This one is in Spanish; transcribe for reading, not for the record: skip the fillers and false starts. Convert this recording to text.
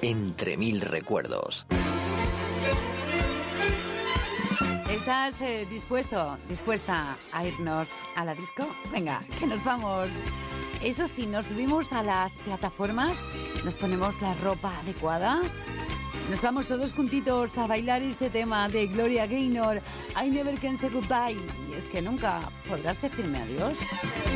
Entre mil recuerdos. ¿Estás dispuesta a irnos a la disco? Venga, que nos vamos. Eso sí, nos subimos a las plataformas, nos ponemos la ropa adecuada, nos vamos todos juntitos a bailar este tema de Gloria Gaynor, I Never Can Say Goodbye. Y es que nunca podrás decirme adiós.